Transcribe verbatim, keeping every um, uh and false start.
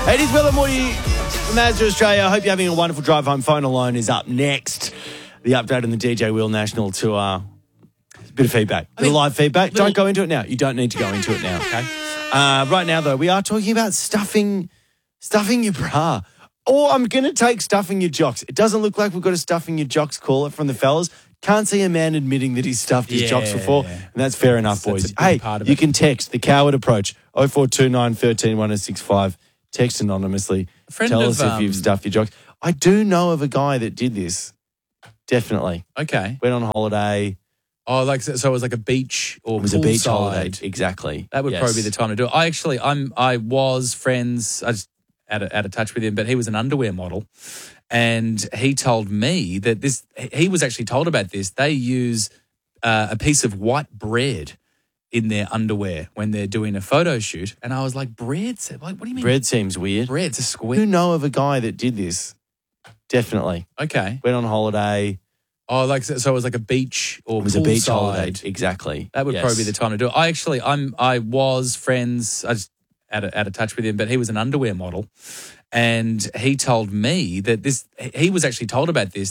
It is Will and Woody from Mazda Australia. I hope you're having a wonderful drive home. Phone Alone is up next. The update on the D J Will National Tour. Bit of feedback. Bit of live feedback. little- Don't go into it now. You don't need to go into it now, okay? Uh, right now, though, we are talking about stuffing, stuffing your bra. Or I'm going to take stuffing your jocks. It doesn't look like we've got a stuffing your jocks caller from the fellas. Can't see a man admitting that he's stuffed his Yeah. jocks before. And that's fair enough, That's- boys. that's a big Hey, part of you it. can text the Coward Approach oh four two nine, one three, one oh six five. Text anonymously. friend Tell of, us if um, you've stuffed your jocks. I do know of a guy that did this. Definitely. Okay. Went on holiday. Oh, like so it was like a beach or It was a beach poolside. holiday. Exactly. That would Yes. probably be the time to do it. I actually, I'm, I was friends. I just out of, out of touch with him, but he was an underwear model, and he told me that this. He was actually told about this. They use uh, a piece of white bread in their underwear when they're doing a photo shoot, and I was like, bread? Like, what do you mean? Bread seems weird. Bread? It's a You squid. know of a guy that did this. Definitely. Okay. Went on holiday. Oh, like so, so it was like a beach or It was a beach poolside. holiday. Exactly. That would Yes. probably be the time to do it. I actually, I'm, I was friends. I just out of, out of touch with him, but he was an underwear model, and he told me that this. He was actually told about this.